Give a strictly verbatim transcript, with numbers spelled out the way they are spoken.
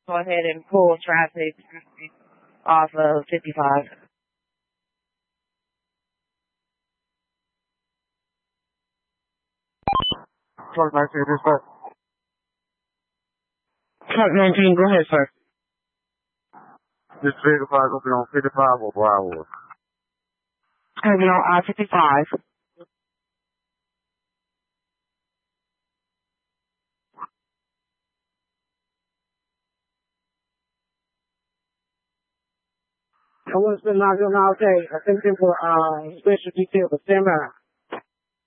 go ahead and pull traffic off of fifty-five. Truck nineteen, dispatch. Truck nineteen, go ahead, sir. This vehicle probably gonna be on fifty-five or Broward. Gonna be on I fifty-five. I want to spend my all day. I think they were uh, special detail, but stand by.